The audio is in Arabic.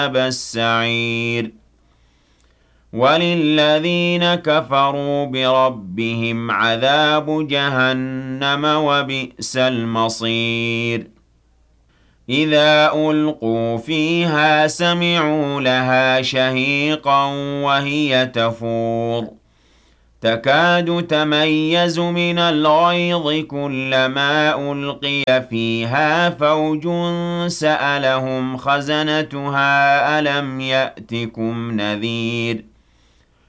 عذاب السعير وللذين كفروا بربهم عذاب جهنم وبئس المصير إذا ألقوا فيها سمعوا لها شهيقا وهي تفور تكاد تميز من الغيظ كلما ألقي فيها فوج سألهم خزنتها ألم يأتكم نذير